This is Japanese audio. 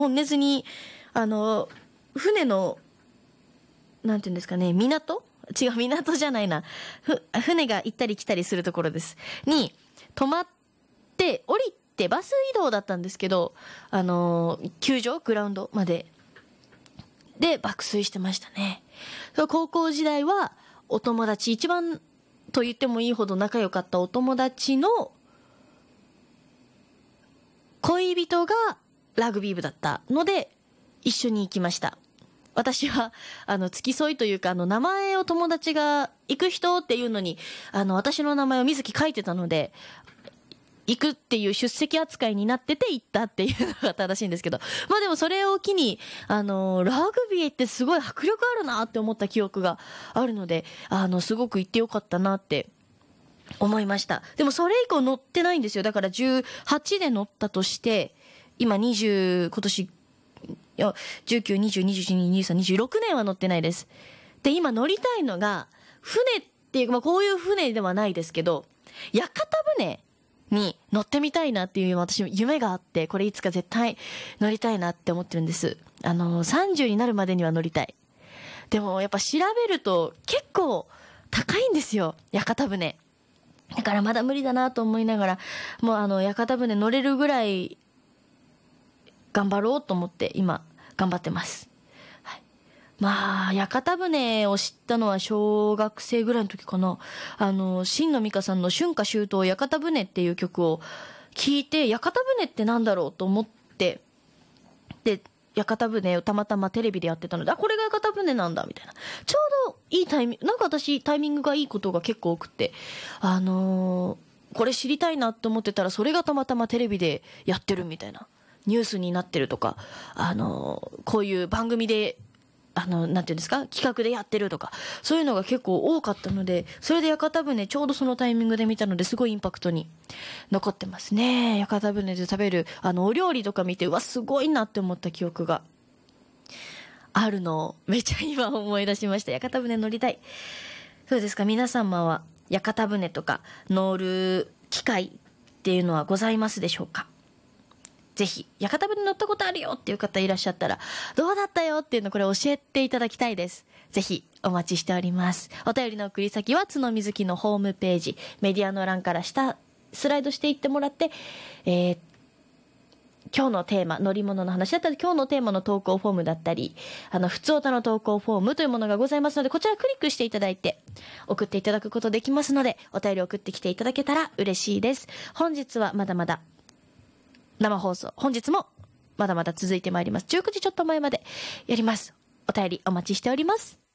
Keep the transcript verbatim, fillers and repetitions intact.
寝ずに、あの、船の、なんていうんですかね、港違う、港じゃないな。ふ、船が行ったり来たりするところです。に、泊まって、降りて、バス移動だったんですけど、あの、球場グラウンドまで。で、爆睡してましたね。高校時代は、お友達、一番と言ってもいいほど仲良かったお友達の恋人がラグビー部だったので、一緒に行きました。私は、あの、付き添いというか、あの、名前を友達が行く人っていうのに、あの、私の名前を水木書いてたので、行くっていう出席扱いになってて行ったっていうのが正しいんですけど。まあでもそれを機に、あの、ラグビーってすごい迫力あるなって思った記憶があるので、あの、すごく行ってよかったなって思いました。でもそれ以降乗ってないんですよ。だからじゅうはちで乗ったとして、今にじゅう、今年、いや、じゅうきゅう、にじゅう、にじゅういち、にじゅうに、にじゅうさん、にじゅうろくねんは乗ってないです。で、今乗りたいのが、船っていうか、まあこういう船ではないですけど、屋形船に乗ってみたいなっていう私夢があって、これいつか絶対乗りたいなって思ってるんです。あの、さんじゅうになるまでには乗りたい。でもやっぱ調べると結構高いんですよ、屋形船。だからまだ無理だなと思いながら、もうあの、屋形船乗れるぐらい頑張ろうと思って今頑張ってます。はい、まあ、屋形船を知ったのは小学生ぐらいの時かな。あの、新野美香さんの春夏秋冬屋形船っていう曲を聞いて、屋形船ってなんだろうと思って、で、屋形船をたまたまテレビでやってたので、あ、これが屋形船なんだ、みたいな。ちょうどいいタイミング、なんか私タイミングがいいことが結構多くて、あのー、これ知りたいなって思ってたら、それがたまたまテレビでやってるみたいな。ニュースになってるとか、あのー、こういう番組で、あの、なんていうんですか、企画でやってるとか、そういうのが結構多かったので、それで屋形船ちょうどそのタイミングで見たので、すごいインパクトに残ってますね。屋形船で食べる、あの、お料理とか見て、うわ、すごいなって思った記憶があるのを、めちゃ今思い出しました。屋形船乗りたい。そうですか、皆様は屋形船とか乗る機会っていうのはございますでしょうか？ぜひ、屋形船乗ったことあるよっていう方いらっしゃったら、どうだったよっていうのこれ教えていただきたいです。ぜひ、お待ちしております。お便りの送り先は、つのみずきのホームページ、メディアの欄から下、スライドしていってもらって、えー、今日のテーマ、乗り物の話だったり、今日のテーマの投稿フォームだったり、あの、普通歌の投稿フォームというものがございますので、こちらクリックしていただいて、送っていただくことできますので、お便り送ってきていただけたら嬉しいです。本日はまだまだ、生放送、本日もまだまだ続いてまいります。じゅうくじちょっと前までやります。お便りお待ちしております。